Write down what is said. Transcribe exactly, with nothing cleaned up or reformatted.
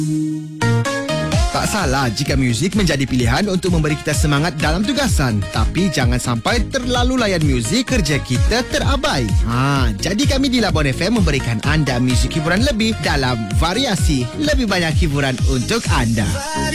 Tak salah jika muzik menjadi pilihan untuk memberi kita semangat dalam tugasan. Tapi jangan sampai terlalu layan muzik, kerja kita terabai. Ha, jadi kami di Labuan F M memberikan anda muzik hiburan lebih dalam variasi. Lebih banyak hiburan untuk anda.